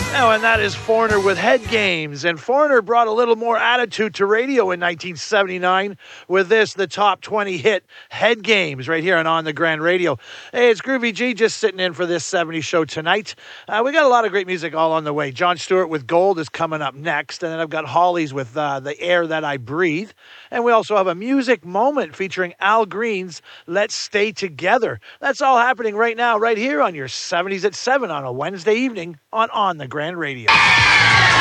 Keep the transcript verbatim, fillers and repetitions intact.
Oh, and that is Foreigner with Head Games. And Foreigner brought a little more attitude to radio in nineteen seventy-nine with this, the top twenty hit Head Games, right here on On the Grand Radio. Hey, it's Groovy G just sitting in for this seventies show tonight. Uh, we got a lot of great music all on the way. Jon Stewart with Gold is coming up next. And then I've got Hollies with uh, The Air That I Breathe. And we also have a music moment featuring Al Green's Let's Stay Together. That's all happening right now, right here on your seventies at seven on a Wednesday evening on On the Grand Radio.